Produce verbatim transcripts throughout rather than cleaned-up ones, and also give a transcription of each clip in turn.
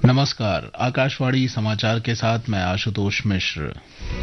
नमस्कार, आकाशवाणी समाचार के साथ मैं आशुतोष मिश्र।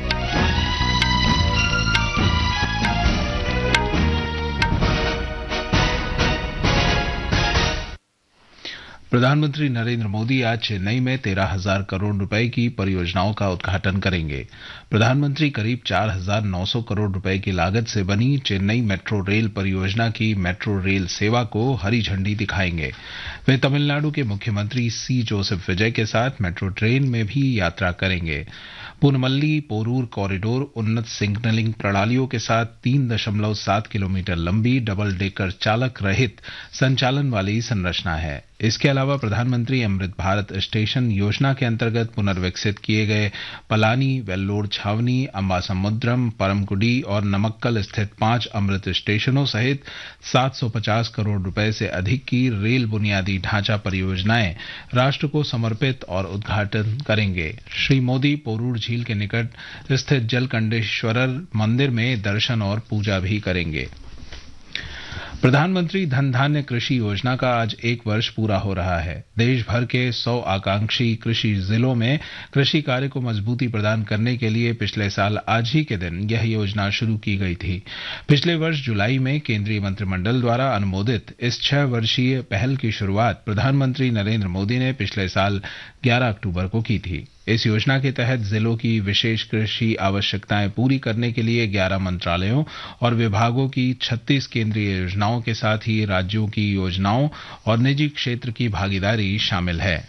प्रधानमंत्री नरेंद्र मोदी आज चेन्नई में तेरह हजार करोड़ रुपए की परियोजनाओं का उद्घाटन करेंगे। प्रधानमंत्री करीब चार हजार नौ सौ करोड़ रुपए की लागत से बनी चेन्नई मेट्रो रेल परियोजना की मेट्रो रेल सेवा को हरी झंडी दिखाएंगे। वे तमिलनाडु के मुख्यमंत्री सी जोसेफ विजय के साथ मेट्रो ट्रेन में भी यात्रा करेंगे। पूनमल्ली पोरूर कॉरिडोर उन्नत सिग्नलिंग प्रणालियों के साथ तीन दशमलव सात किलोमीटर लंबी डबल डेकर चालक रहित संचालन वाली संरचना है। इसके अलावा प्रधानमंत्री अमृत भारत स्टेशन योजना के अंतर्गत पुनर्विकसित किए गए पलानी, वेल्लोर छावनी, अम्बासमुद्रम, परमकुडी और नमक्कल स्थित पांच अमृत स्टेशनों सहित सात सौ पचास करोड़ रुपए से अधिक की रेल बुनियादी ढांचा परियोजनाएं राष्ट्र को समर्पित और उद्घाटन करेंगे। श्री मोदी पोरूर झील के निकट स्थित जलकंडेश्वरर मंदिर में दर्शन और पूजा भी करेंगे। प्रधानमंत्री धन धान्य कृषि योजना का आज एक वर्ष पूरा हो रहा है। देश भर के सौ आकांक्षी कृषि जिलों में कृषि कार्य को मजबूती प्रदान करने के लिए पिछले साल आज ही के दिन यह योजना शुरू की गई थी। पिछले वर्ष जुलाई में केंद्रीय मंत्रिमंडल द्वारा अनुमोदित इस छह वर्षीय पहल की शुरुआत प्रधानमंत्री नरेंद्र मोदी ने पिछले साल ग्यारह अक्टूबर को की थी। इस योजना के तहत जिलों की विशेष कृषि आवश्यकताएं पूरी करने के लिए ग्यारह मंत्रालयों और विभागों की छत्तीस केंद्रीय योजनाओं के साथ ही राज्यों की योजनाओं और निजी क्षेत्र की भागीदारी शामिल है।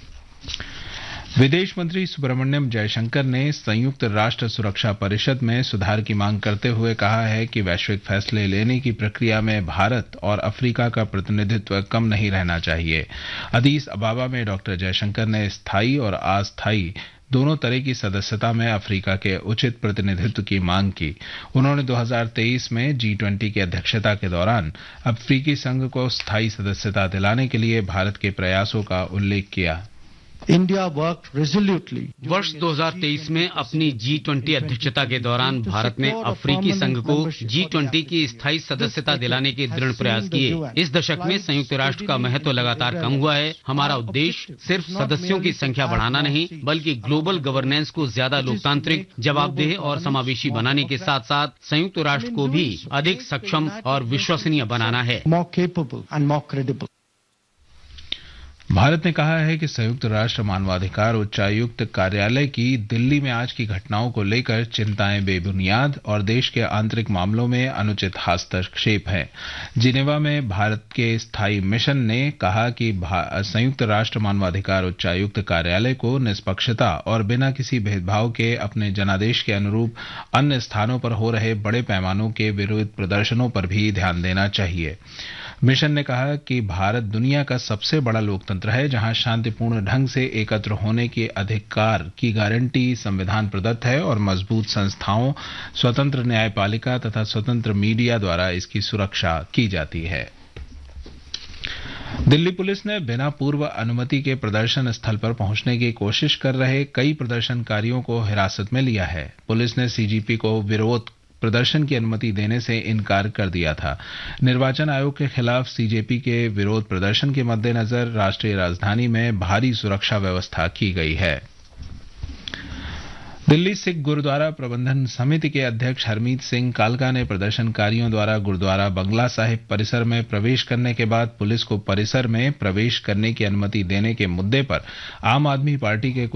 विदेश मंत्री सुब्रमण्यम जयशंकर ने संयुक्त राष्ट्र सुरक्षा परिषद में सुधार की मांग करते हुए कहा है कि वैश्विक फैसले लेने की प्रक्रिया में भारत और अफ्रीका का प्रतिनिधित्व कम नहीं रहना चाहिए। अदीस अबाबा में डॉक्टर जयशंकर ने स्थायी और अस्थायी दोनों तरह की सदस्यता में अफ्रीका के उचित प्रतिनिधित्व की मांग की। उन्होंने दो हज़ार तेईस में जी ट्वेंटी की अध्यक्षता के दौरान अफ्रीकी संघ को स्थायी सदस्यता दिलाने के लिए भारत के प्रयासों का उल्लेख किया। इंडिया वर्क रेजोल्यूटली वर्ष दो हज़ार तेईस में अपनी जी ट्वेंटी अध्यक्षता के दौरान भारत ने अफ्रीकी संघ को जी ट्वेंटी की स्थायी सदस्यता दिलाने के दृढ़ प्रयास किए। इस दशक में संयुक्त राष्ट्र का महत्व लगातार कम हुआ है। हमारा उद्देश्य सिर्फ सदस्यों की संख्या बढ़ाना नहीं, बल्कि ग्लोबल गवर्नेंस को ज्यादा लोकतांत्रिक, जवाबदेह और समावेशी बनाने के साथ साथ संयुक्त राष्ट्र को भी अधिक सक्षम और विश्वसनीय बनाना है। भारत ने कहा है कि संयुक्त राष्ट्र मानवाधिकार उच्चायुक्त कार्यालय की दिल्ली में आज की घटनाओं को लेकर चिंताएं बेबुनियाद और देश के आंतरिक मामलों में अनुचित हस्तक्षेप है। जिनेवा में भारत के स्थायी मिशन ने कहा कि संयुक्त राष्ट्र मानवाधिकार उच्चायुक्त कार्यालय को निष्पक्षता और बिना किसी भेदभाव के अपने जनादेश के अनुरूप अन्य स्थानों पर हो रहे बड़े पैमानों के विरोध प्रदर्शनों पर भी ध्यान देना चाहिए। मिशन ने कहा कि भारत दुनिया का सबसे बड़ा लोकतंत्र है, जहां शांतिपूर्ण ढंग से एकत्र होने के अधिकार की गारंटी संविधान प्रदत्त है और मजबूत संस्थाओं, स्वतंत्र न्यायपालिका तथा स्वतंत्र मीडिया द्वारा इसकी सुरक्षा की जाती है। दिल्ली पुलिस ने बिना पूर्व अनुमति के प्रदर्शन स्थल पर पहुंचने की कोशिश कर रहे कई प्रदर्शनकारियों को हिरासत में लिया है। पुलिस ने सीजीपी को विरोध प्रदर्शन की अनुमति देने से इनकार कर दिया था। निर्वाचन आयोग के खिलाफ सीजेपी के विरोध प्रदर्शन के मद्देनजर राष्ट्रीय राजधानी में भारी सुरक्षा व्यवस्था की गई है। दिल्ली सिख गुरुद्वारा प्रबंधन समिति के अध्यक्ष हरमीत सिंह कालका ने प्रदर्शनकारियों द्वारा गुरुद्वारा बंगला साहिब परिसर में प्रवेश करने के बाद पुलिस को परिसर में प्रवेश करने की अनुमति देने के मुद्दे पर आम आदमी पार्टी के